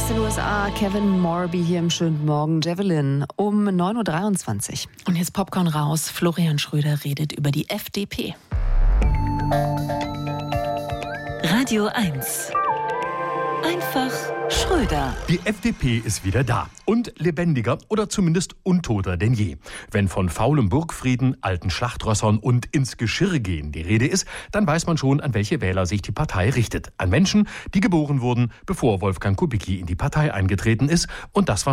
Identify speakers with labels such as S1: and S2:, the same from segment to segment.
S1: aus den USA, Kevin Morby hier im schönen Morgen, Javelin, um 9.23 Uhr.
S2: Und jetzt Popcorn raus. Florian Schröder redet über die FDP.
S3: Radio 1. Einfach Schröder.
S4: Die FDP ist wieder da. Und lebendiger oder zumindest untoter denn je. Wenn von faulem Burgfrieden, alten Schlachtrössern und ins Geschirr gehen die Rede ist, dann weiß man schon, an welche Wähler sich die Partei richtet. An Menschen, die geboren wurden, bevor Wolfgang Kubicki in die Partei eingetreten ist. Und das war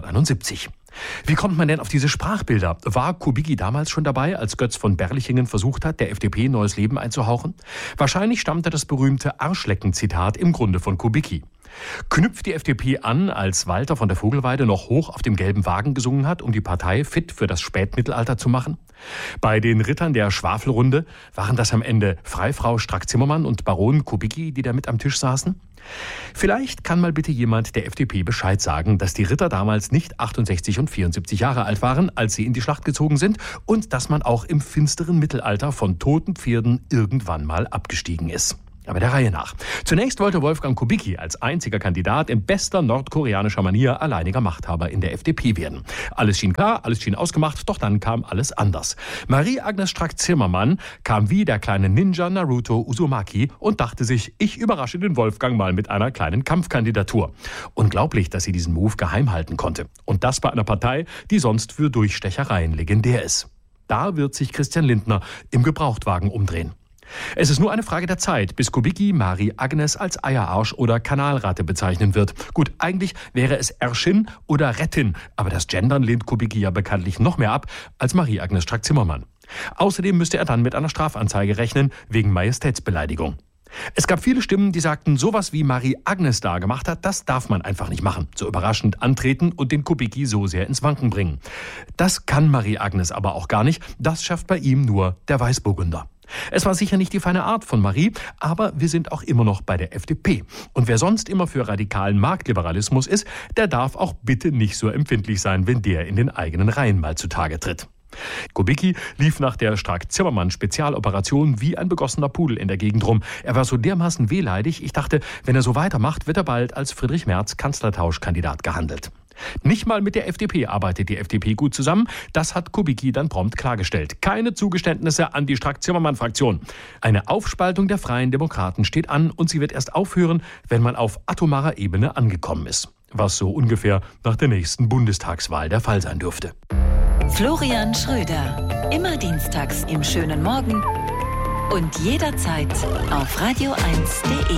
S4: 1971. Wie kommt man denn auf diese Sprachbilder? War Kubicki damals schon dabei, als Götz von Berlichingen versucht hat, der FDP neues Leben einzuhauchen? Wahrscheinlich stammte das berühmte Arschlecken-Zitat im Grunde von Kubicki. Knüpft die FDP an, als Walter von der Vogelweide noch hoch auf dem gelben Wagen gesungen hat, um die Partei fit für das Spätmittelalter zu machen? Bei den Rittern der Schwafelrunde waren das am Ende Freifrau Strack-Zimmermann und Baron Kubicki, die da mit am Tisch saßen? Vielleicht kann mal bitte jemand der FDP Bescheid sagen, dass die Ritter damals nicht 68 und 74 Jahre alt waren, als sie in die Schlacht gezogen sind, und dass man auch im finsteren Mittelalter von toten Pferden irgendwann mal abgestiegen ist. Aber der Reihe nach. Zunächst wollte Wolfgang Kubicki als einziger Kandidat in bester nordkoreanischer Manier alleiniger Machthaber in der FDP werden. Alles schien klar, alles schien ausgemacht, doch dann kam alles anders. Marie-Agnes Strack-Zimmermann kam wie der kleine Ninja Naruto Uzumaki und dachte sich, ich überrasche den Wolfgang mal mit einer kleinen Kampfkandidatur. Unglaublich, dass sie diesen Move geheim halten konnte. Und das bei einer Partei, die sonst für Durchstechereien legendär ist. Da wird sich Christian Lindner im Gebrauchtwagen umdrehen. Es ist nur eine Frage der Zeit, bis Kubicki Marie-Agnes als Eierarsch oder Kanalratte bezeichnen wird. Gut, eigentlich wäre es Erschin oder Rettin, aber das Gendern lehnt Kubicki ja bekanntlich noch mehr ab als Marie-Agnes Strack-Zimmermann. Außerdem müsste er dann mit einer Strafanzeige rechnen, wegen Majestätsbeleidigung. Es gab viele Stimmen, die sagten, sowas wie Marie-Agnes da gemacht hat, das darf man einfach nicht machen. So überraschend antreten und den Kubicki so sehr ins Wanken bringen. Das kann Marie-Agnes aber auch gar nicht, das schafft bei ihm nur der Weißburgunder. Es war sicher nicht die feine Art von Marie, aber wir sind auch immer noch bei der FDP. Und wer sonst immer für radikalen Marktliberalismus ist, der darf auch bitte nicht so empfindlich sein, wenn der in den eigenen Reihen mal zutage tritt. Kubicki lief nach der Strack-Zimmermann-Spezialoperation wie ein begossener Pudel in der Gegend rum. Er war so dermaßen wehleidig, ich dachte, wenn er so weitermacht, wird er bald als Friedrich Merz Kanzlertauschkandidat gehandelt. Nicht mal mit der FDP arbeitet die FDP gut zusammen. Das hat Kubicki dann prompt klargestellt. Keine Zugeständnisse an die Strack-Zimmermann-Fraktion. Eine Aufspaltung der Freien Demokraten steht an und sie wird erst aufhören, wenn man auf atomarer Ebene angekommen ist. Was so ungefähr nach der nächsten Bundestagswahl der Fall sein dürfte.
S3: Florian Schröder. Immer dienstags im schönen Morgen und jederzeit auf radio1.de.